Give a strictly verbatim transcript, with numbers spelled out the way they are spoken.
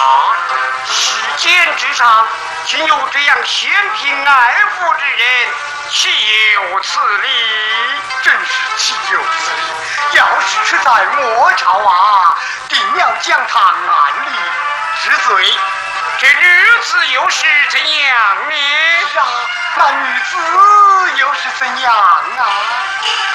啊，世间之上竟有这样贤平爱父之人，岂有此理？ 真是岂有此理！要是吃在末朝啊，定要将他按理治罪。 这女子又是怎样呢？ 是啊，那女子又是怎样啊？